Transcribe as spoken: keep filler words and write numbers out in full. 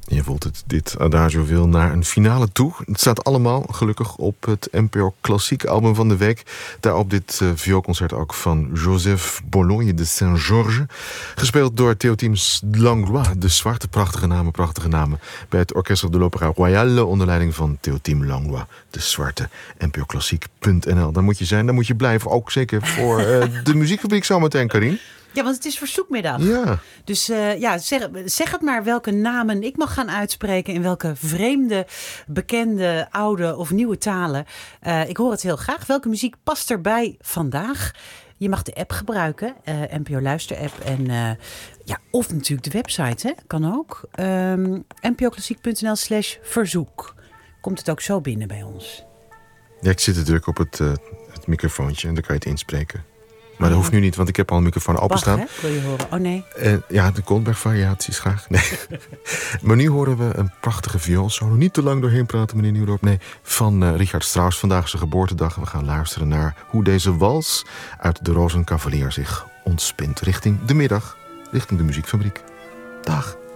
Je voelt het, dit Adagio wil naar een finale toe. Het staat allemaal gelukkig op het N P O Klassiek album van de week. Daarop dit uh, vioolconcert ook van Joseph Bologne de Saint-Georges. Gespeeld door Théotime Langlois. De zwarte, prachtige namen, prachtige namen. Bij het Orchestre de l'Opéra Royale onder leiding van Théotime Langlois. De zwarte. N P O Klassiek punt n l. Daar moet je zijn, daar moet je blijven. Ook zeker voor uh, de muziekfabriek zometeen, Karin. Ja, want het is verzoekmiddag. Ja. Dus uh, ja, zeg, zeg het maar welke namen ik mag gaan uitspreken in welke vreemde, bekende, oude of nieuwe talen. Uh, ik hoor het heel graag. Welke muziek past erbij vandaag? Je mag de app gebruiken, uh, N P O Luister app. En, uh, ja, of natuurlijk de website, hè? Kan ook. Um, N P O klassiek punt n l slash verzoek. Komt het ook zo binnen bij ons? Ja, ik zit te drukken op het, uh, het microfoontje en dan kan je het inspreken. Maar dat hoeft nu niet, want ik heb al een microfoon openstaan. Bach, hè? Wil je horen? Oh nee. Uh, ja, de Goldberg-variaties graag. Nee. Maar nu horen we een prachtige vioolsolo. Niet te lang doorheen praten, meneer Nieuwdorp. Nee, van uh, Richard Strauss. Vandaag is zijn geboortedag. We gaan luisteren naar hoe deze wals uit de Rozenkavalier zich ontspint. Richting de middag, richting de muziekfabriek. Dag.